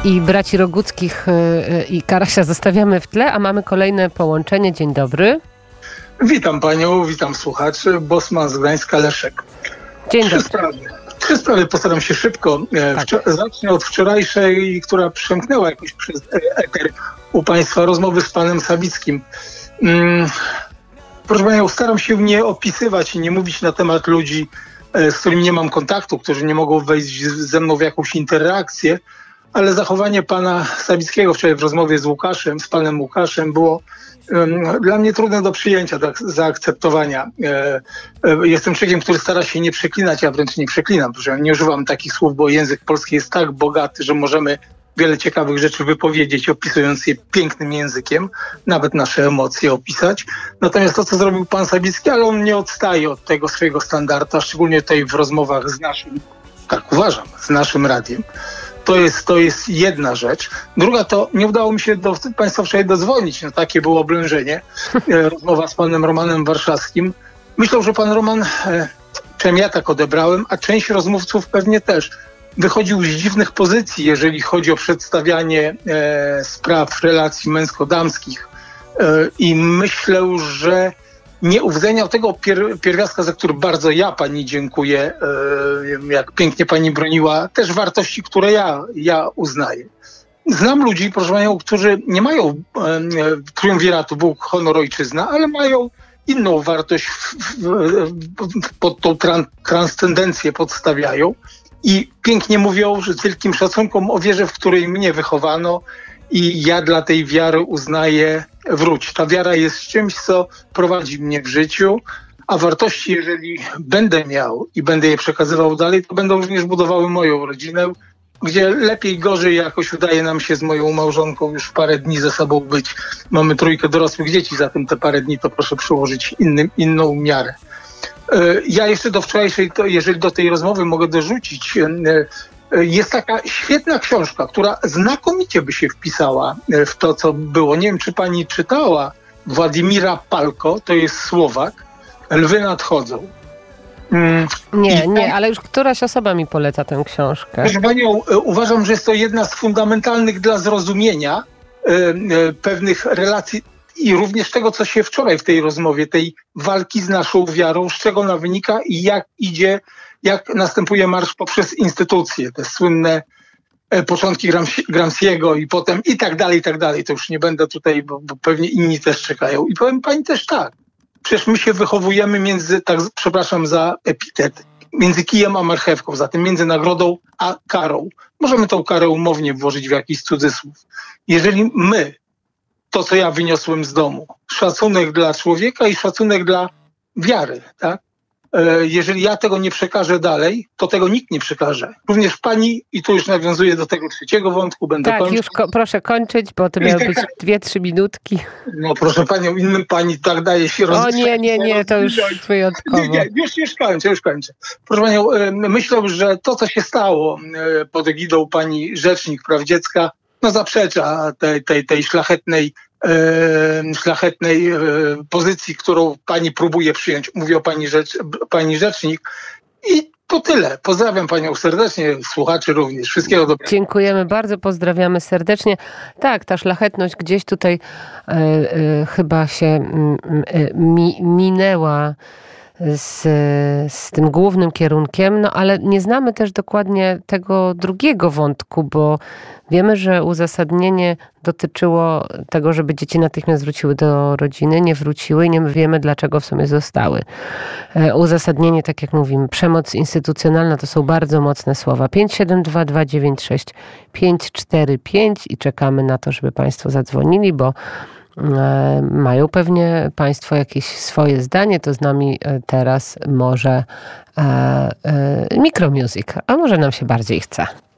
I braci Roguckich i Karasia zostawiamy w tle, a mamy kolejne połączenie. Dzień dobry. Witam panią, witam słuchaczy. Bosman z Gdańska, Leszek. Dzień dobry. Trzy sprawy, postaram się szybko. Zacznę od wczorajszej, która przemknęła jakoś przez eter u państwa, rozmowy z panem Sawickim. Proszę panią, staram się nie opisywać i nie mówić na temat ludzi, z którymi nie mam kontaktu, którzy nie mogą wejść ze mną w jakąś interakcję, ale zachowanie pana Sawickiego wczoraj w rozmowie z panem Łukaszem było dla mnie trudne do przyjęcia, do zaakceptowania. Jestem człowiekiem, który stara się nie przeklinać, ja wręcz nie przeklinam, że nie używam takich słów, bo język polski jest tak bogaty, że możemy wiele ciekawych rzeczy wypowiedzieć, opisując je pięknym językiem, nawet nasze emocje opisać. Natomiast to, co zrobił pan Sawicki, ale on nie odstaje od tego swojego standardu, a szczególnie tutaj w rozmowach z naszym, tak uważam, z naszym radiem. To jest jedna rzecz. Druga to nie udało mi się do państwa wczoraj dodzwonić. No, takie było oblężenie. Rozmowa z panem Romanem Warszawskim. Myślę, że pan Roman, przynajmniej ja tak odebrałem, a część rozmówców pewnie też, wychodził z dziwnych pozycji, jeżeli chodzi o przedstawianie spraw relacji męsko-damskich. I myślę, że nie uwzględniał tego pierwiastka, za który bardzo ja pani dziękuję, jak pięknie pani broniła, też wartości, które ja uznaję. Znam ludzi, proszę panią, którzy nie mają triumviratu Bóg, honor, ojczyzna, ale mają inną wartość, pod tą transcendencję podstawiają i pięknie mówią, że z wielkim szacunkiem o wierze, w której mnie wychowano, i ja dla tej wiary uznaję wróć. Ta wiara jest czymś, co prowadzi mnie w życiu, a wartości, jeżeli będę miał i będę je przekazywał dalej, to będą również budowały moją rodzinę, gdzie lepiej, gorzej jakoś udaje nam się z moją małżonką już parę dni ze sobą być. Mamy 3 dorosłych dzieci, zatem te parę dni to proszę przyłożyć inną miarę. Ja jeszcze do wczorajszej, jeżeli do tej rozmowy mogę dorzucić, jest taka świetna książka, która znakomicie by się wpisała w to, co było. Nie wiem, czy pani czytała Władimira Palko, to jest Słowak, Lwy nadchodzą. Nie, ale już któraś osoba mi poleca tę książkę. Proszę panią, uważam, że jest to jedna z fundamentalnych dla zrozumienia pewnych relacji i również tego, co się wczoraj w tej rozmowie, tej walki z naszą wiarą, z czego ona wynika i jak następuje marsz poprzez instytucje, te słynne początki Gramsciego i potem i tak dalej. To już nie będę tutaj, bo pewnie inni też czekają. I powiem pani też tak. Przecież my się wychowujemy przepraszam za epitet, między kijem a marchewką, zatem między nagrodą a karą. Możemy tą karę umownie włożyć w jakiś cudzysłów. Jeżeli my, to co ja wyniosłem z domu, szacunek dla człowieka i szacunek dla wiary, tak? Jeżeli ja tego nie przekażę dalej, to tego nikt nie przekaże. Również pani, i tu już nawiązuję do tego trzeciego wątku, będę kończyć. Tak, już proszę kończyć, bo to miały być 2-3 minutki. No proszę panią, innym pani tak daje się rozwijać. O nie, to już wyjątkowo. Nie, już kończę. Proszę panią, myślę, że to, co się stało pod egidą pani rzecznik praw dziecka, zaprzecza tej szlachetnej pozycji, którą pani próbuje przyjąć. Mówię o pani rzecznik. I to tyle. Pozdrawiam panią serdecznie, słuchaczy również. Wszystkiego dobrego. Dziękujemy bardzo, pozdrawiamy serdecznie. Tak, ta szlachetność gdzieś tutaj chyba się minęła z tym głównym kierunkiem, ale nie znamy też dokładnie tego drugiego wątku, bo wiemy, że uzasadnienie dotyczyło tego, żeby dzieci natychmiast wróciły do rodziny, nie wróciły i nie wiemy, dlaczego w sumie zostały. Uzasadnienie, tak jak mówimy, przemoc instytucjonalna to są bardzo mocne słowa. 572 296 545 i czekamy na to, żeby państwo zadzwonili, bo mają pewnie państwo jakieś swoje zdanie, to z nami teraz może Micromusic, a może nam się bardziej chce.